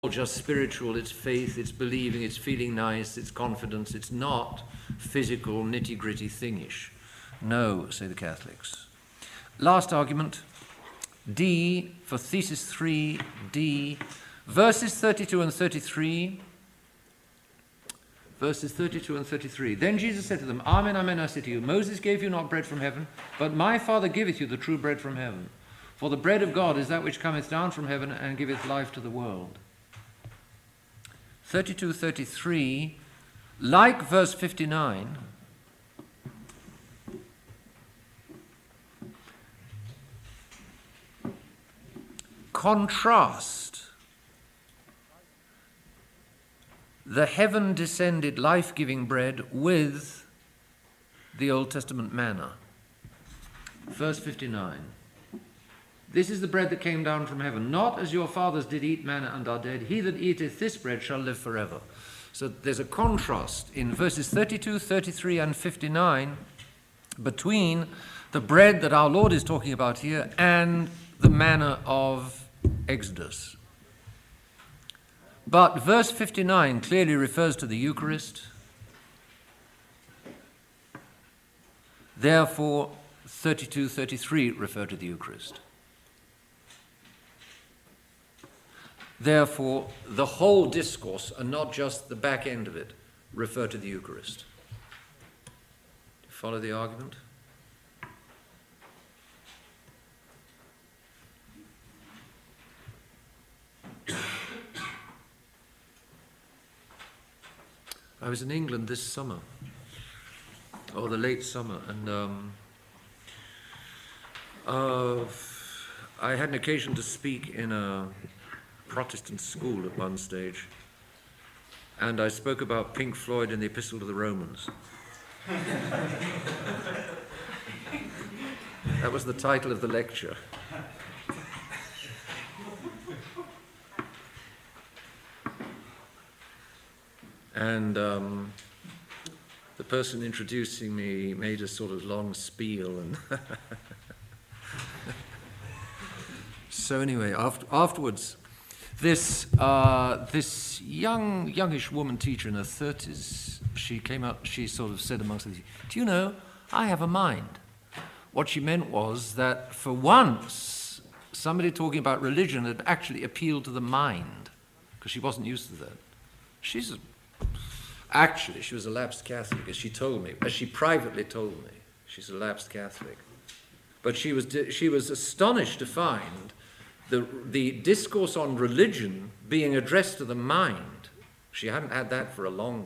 just spiritual, it's faith, it's believing, it's feeling nice, it's confidence, it's not physical, nitty-gritty thingish. No, say the Catholics. Last argument, D, for thesis 3, D, verses 32 and 33. Verses 32 and 33. Then Jesus said to them, Amen, amen, I say to you, Moses gave you not bread from heaven, but my Father giveth you the true bread from heaven. For the bread of God is that which cometh down from heaven and giveth life to the world. 32, 33, like verse 59, contrast the heaven-descended life-giving bread with the Old Testament manna. Verse 59. This is the bread that came down from heaven, not as your fathers did eat manna and are dead. He that eateth this bread shall live forever. So there's a contrast in verses 32, 33, and 59 between the bread that our Lord is talking about here and the manna of Exodus. But verse 59 clearly refers to the Eucharist. Therefore, 32, 33 refer to the Eucharist. Therefore, the whole discourse, and not just the back end of it, refer to the Eucharist. Do you follow the argument? I was in England this summer, or the late summer, and I had an occasion to speak in a Protestant school at one stage, and I spoke about Pink Floyd in the Epistle to the Romans. That was the title of the lecture. And the person introducing me made a sort of long spiel, and so anyway, afterwards, this youngish woman teacher in her 30s, she came up, she sort of said amongst us, do you know, I have a mind. What she meant was that for once, somebody talking about religion had actually appealed to the mind, because she wasn't used to that. Actually, she was a lapsed Catholic, as she told me, as she privately told me. She's a lapsed Catholic. But she was astonished to find the discourse on religion being addressed to the mind. She hadn't had that for a long